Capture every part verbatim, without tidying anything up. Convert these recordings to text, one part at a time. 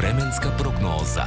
Vremenska prognoza.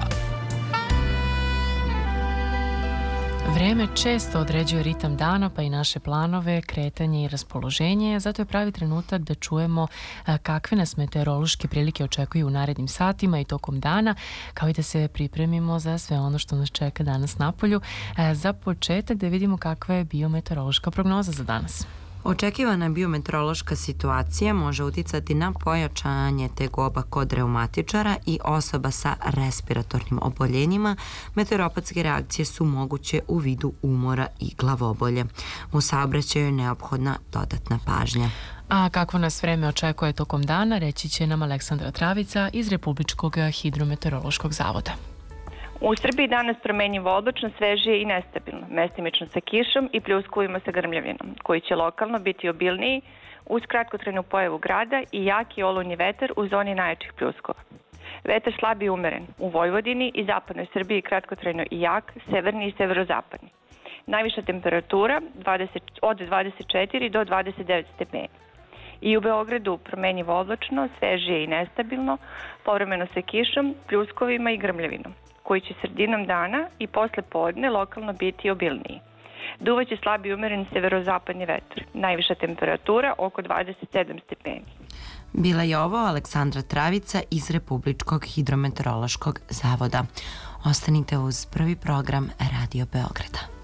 Vreme često određuje ritam dana, pa i naše planove, kretanje i raspoloženje, zato je pravi trenutak da čujemo kakve nas meteorološke prilike očekuju u narednim satima i tokom dana, kao i da se pripremimo za sve ono što nas čeka danas napolju. Za početak da vidimo kakva je biometeorološka prognoza za danas. Očekivana biometeorološka situacija može uticati na pojačanje tegoba kod reumatičara i osoba sa respiratornim oboljenjima. Meteoropatske reakcije su moguće u vidu umora i glavobolje. U saobraćaju je neophodna dodatna pažnja. A kakvo nas vreme očekuje tokom dana, reći će nam Aleksandra Travica iz Republičkog hidrometeorološkog zavoda. U Srbiji danas promenjivo oblačno, svežije i nestabilno, mestimično sa kišom i pljuskovima sa grmljavinom, koji će lokalno biti obilniji uz kratkotrajnu pojavu grada i jaki olujni vetar u zoni najjačih pljuskova. Vetar slab i umeren u Vojvodini i zapadnoj Srbiji kratkotrajno i jak, severni i severozapadni. Najviša temperatura od dvadeset četiri do dvadeset devet stepeni. I u Beogradu promenjivo oblačno, svežije i nestabilno, povremeno sa kišom, pljuskovima i grmljavinom, koji će sredinom dana i posle podne lokalno biti obilniji. Duvaće slab i umeren severozapadni vetar. Najviša temperatura oko dvadeset sedam stepeni. Bila je ovo Aleksandra Travica iz Republičkog hidrometeorološkog zavoda. Ostanite uz prvi program Radio Beograda.